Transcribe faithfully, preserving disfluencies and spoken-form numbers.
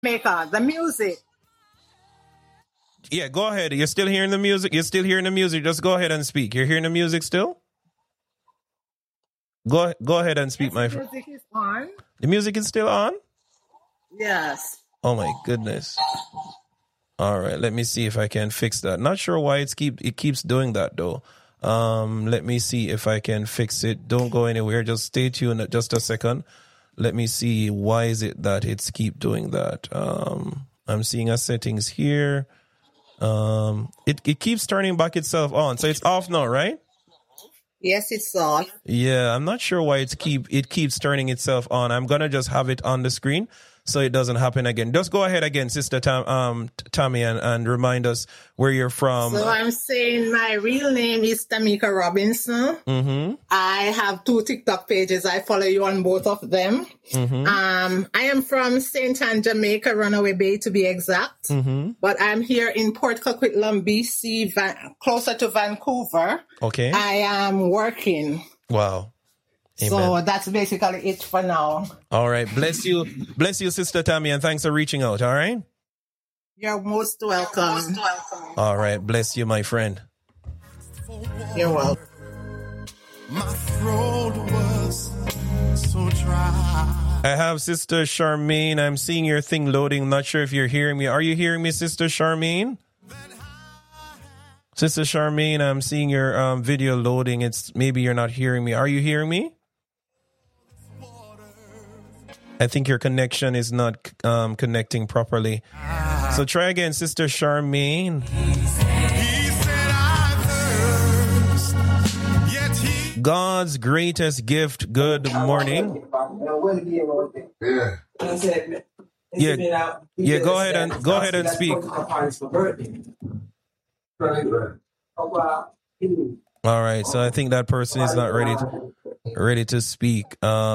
Maker, the music. Yeah, go ahead. You're still hearing the music? You're still hearing the music? Just go ahead and speak. You're hearing the music still? Go go ahead and speak, Yes, my the friend. music is on. The music is still on? Yes. Oh my goodness. All right, let me see if I can fix that. Not sure why it's keep it keeps doing that though. Um, let me see if I can fix it. Don't go anywhere. Just stay tuned just a second. Let me see why is it that it's keep doing that. Um, I'm seeing a settings here. Um, it it keeps turning back itself on, so it's off now, right? Yes, it's on. Yeah, I'm not sure why it's keep it keeps turning itself on. I'm gonna just have it on the screen so it doesn't happen again. Just go ahead again, Sister Tam, um, Tammy, and, and remind us where you're from. So I'm saying my real name is Tamika Robinson. Mm-hmm. I have two TikTok pages. I follow you on both of them. Mm-hmm. Um, I am from Saint Anne, Jamaica, Runaway Bay to be exact. Mm-hmm. But I'm here in Port Coquitlam, B C, Van- closer to Vancouver. Okay. I am working. Wow. Amen. So that's basically it for now. All right. Bless you. Bless you, Sister Tammy, and thanks for reaching out. All right. You're most welcome. You're most welcome. All right. Bless you, my friend. You're welcome. My throat was so dry. I have Sister Charmaine. I'm seeing your thing loading. Not sure if you're hearing me. Are you hearing me, Sister Charmaine? Sister Charmaine, I'm seeing your um, video loading. It's maybe you're not hearing me. Are you hearing me? I think your connection is not um, connecting properly. So try again, Sister Charmaine. God's greatest gift. Good morning. Yeah. Yeah. Yeah. Go ahead and go ahead and speak. All right. So I think that person is not ready to, ready to speak. Um,